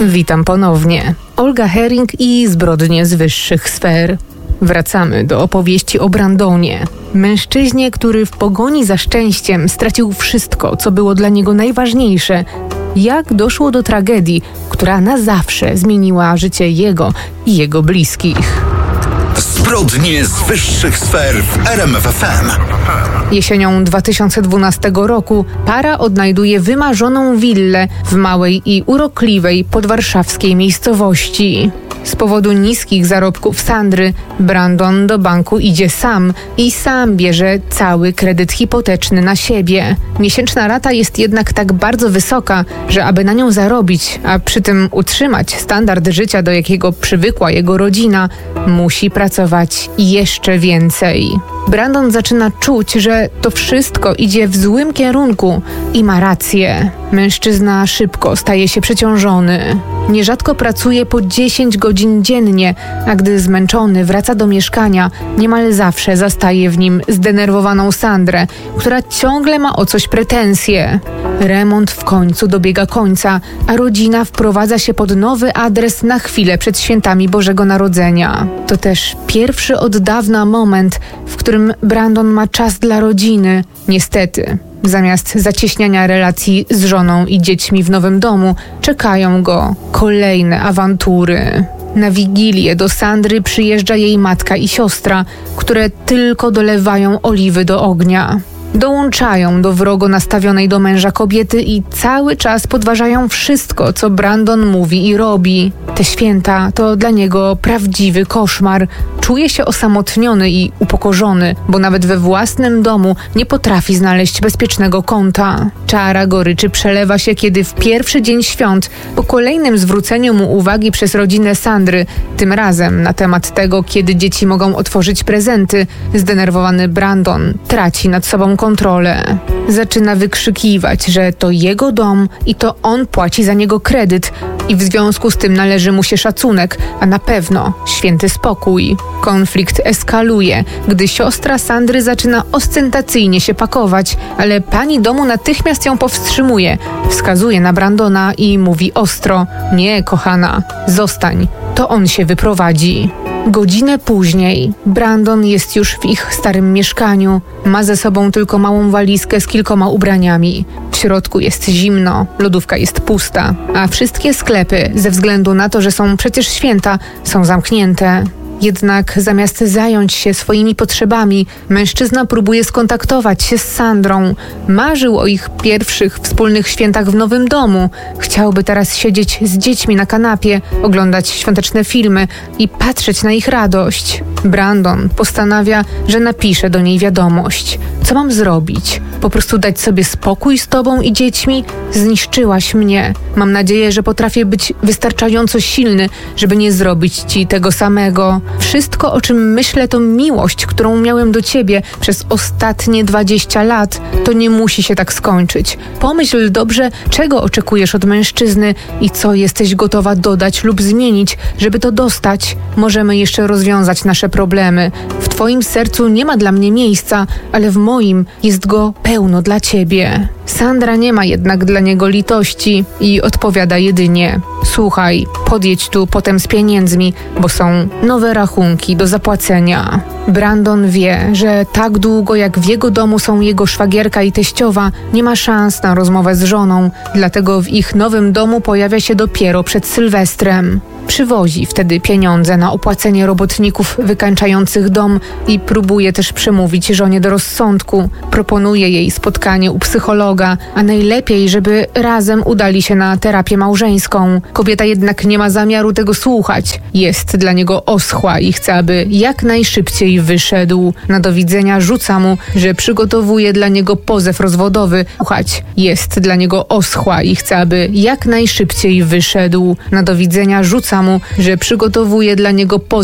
Witam ponownie. Olga Herring i zbrodnie z wyższych sfer. Wracamy do opowieści o Brandonie. Mężczyźnie, który w pogoni za szczęściem stracił wszystko, co było dla niego najważniejsze. Jak doszło do tragedii, która na zawsze zmieniła życie jego i jego bliskich. Zbrodnie z wyższych sfer w RMF FM. Jesienią 2012 roku para odnajduje wymarzoną willę w małej i urokliwej podwarszawskiej miejscowości. Z powodu niskich zarobków Sandry, Brandon do banku idzie sam i sam bierze cały kredyt hipoteczny na siebie. Miesięczna rata jest jednak tak bardzo wysoka, że aby na nią zarobić, a przy tym utrzymać standard życia, do jakiego przywykła jego rodzina, musi pracować jeszcze więcej. Brandon zaczyna czuć, że to wszystko idzie w złym kierunku i ma rację. Mężczyzna szybko staje się przeciążony. Nierzadko pracuje po 10 godzin dziennie, a gdy zmęczony wraca do mieszkania, niemal zawsze zastaje w nim zdenerwowaną Sandrę, która ciągle ma o coś pretensje. Remont w końcu dobiega końca, a rodzina wprowadza się pod nowy adres na chwilę przed świętami Bożego Narodzenia. To też pierwszy od dawna moment, w którym Brandon ma czas dla rodziny. Niestety, zamiast zacieśniania relacji z żoną i dziećmi w nowym domu, czekają go kolejne awantury. Na Wigilię do Sandry przyjeżdża jej matka i siostra, które tylko dolewają oliwy do ognia. Dołączają do wrogo nastawionej do męża kobiety i cały czas podważają wszystko, co Brandon mówi i robi. Te święta to dla niego prawdziwy koszmar. Czuje się osamotniony i upokorzony, bo nawet we własnym domu nie potrafi znaleźć bezpiecznego kąta. Czara goryczy przelewa się, kiedy w pierwszy dzień świąt, po kolejnym zwróceniu mu uwagi przez rodzinę Sandry, tym razem na temat tego, kiedy dzieci mogą otworzyć prezenty, zdenerwowany Brandon traci nad sobą kontrolę. Zaczyna wykrzykiwać, że to jego dom i to on płaci za niego kredyt i w związku z tym należy mu się szacunek, a na pewno święty spokój. Konflikt eskaluje, gdy siostra Sandry zaczyna ostentacyjnie się pakować, ale pani domu natychmiast ją powstrzymuje, wskazuje na Brandona i mówi ostro: nie, kochana, zostań, to on się wyprowadzi. Godzinę później Brandon jest już w ich starym mieszkaniu. Ma ze sobą tylko małą walizkę z kilkoma ubraniami. W środku jest zimno, lodówka jest pusta, a wszystkie sklepy, ze względu na to, że są przecież święta, są zamknięte. Jednak zamiast zająć się swoimi potrzebami, mężczyzna próbuje skontaktować się z Sandrą. Marzył o ich pierwszych wspólnych świętach w nowym domu. Chciałby teraz siedzieć z dziećmi na kanapie, oglądać świąteczne filmy i patrzeć na ich radość. Brandon postanawia, że napisze do niej wiadomość. Co mam zrobić? Po prostu dać sobie spokój z tobą i dziećmi? Zniszczyłaś mnie. Mam nadzieję, że potrafię być wystarczająco silny, żeby nie zrobić ci tego samego. Wszystko, o czym myślę, to miłość, którą miałem do ciebie przez ostatnie 20 lat. To nie musi się tak skończyć. Pomyśl dobrze, czego oczekujesz od mężczyzny i co jesteś gotowa dodać lub zmienić, żeby to dostać. Możemy jeszcze rozwiązać nasze problemy. W twoim sercu nie ma dla mnie miejsca, ale w moim jest go pełno dla ciebie. Sandra nie ma jednak dla niego litości i odpowiada jedynie: słuchaj, podjedź tu potem z pieniędzmi, bo są nowe rachunki do zapłacenia. Brandon wie, że tak długo jak w jego domu są jego szwagierka i teściowa, nie ma szans na rozmowę z żoną, dlatego w ich nowym domu pojawia się dopiero przed Sylwestrem. Przywozi wtedy pieniądze na opłacenie robotników wykańczających dom i próbuje też przemówić żonie do rozsądku. Proponuje jej spotkanie u psychologa, a najlepiej, żeby razem udali się na terapię małżeńską. Kobieta jednak nie ma zamiaru tego słuchać. Jest dla niego oschła i chce, aby jak najszybciej wyszedł. Na do widzenia rzuca mu, że przygotowuje dla niego pozew rozwodowy. Jest dla niego oschła i chce, aby jak najszybciej wyszedł. Na do widzenia rzuca mu, że przygotowuje dla niego pozew